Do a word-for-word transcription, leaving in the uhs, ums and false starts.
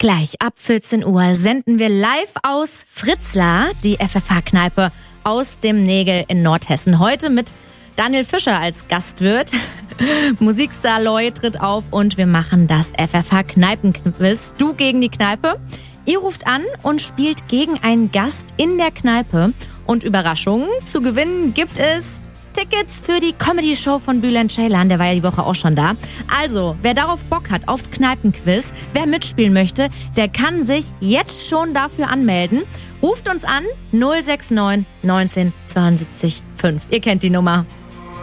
Gleich ab vierzehn Uhr senden wir live aus Fritzlar, die F F H-Kneipe aus dem Nägel in Nordhessen. Heute mit Daniel Fischer als Gastwirt. Musikstar Loy tritt auf und wir machen das F F H-Kneipenquiz. Du gegen die Kneipe. Ihr ruft an und spielt gegen einen Gast in der Kneipe. Und Überraschung, zu gewinnen gibt es Tickets für die Comedy-Show von Bülent Ceylan, der war ja die Woche auch schon da. Also, wer darauf Bock hat, aufs Kneipenquiz, wer mitspielen möchte, der kann sich jetzt schon dafür anmelden. Ruft uns an null sechs neun neunzehn zweiundsiebzig fünf. Ihr kennt die Nummer.